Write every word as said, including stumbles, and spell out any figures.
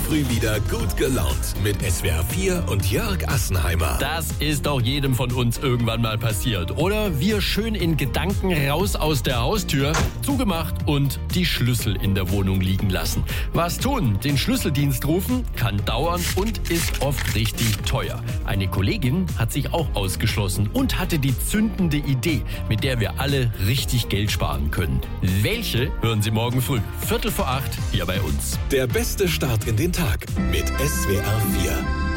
früh wieder gut gelaunt mit S W R vier und Jörg Assenheimer. Das ist doch jedem von uns irgendwann mal passiert. Oder wir schön in Gedanken raus aus der Haustür, zugemacht und die Schlüssel in der Wohnung liegen lassen. Was tun? Den Schlüsseldienst rufen? Kann dauern und ist oft richtig teuer. Eine Kollegin hat sich auch ausgeschlossen und hatte die zündende Idee, mit der wir alle richtig Geld sparen können. Welche hören Sie morgen früh? Viertel vor acht hier bei uns. Der beste Start in den Tag mit S W R vier.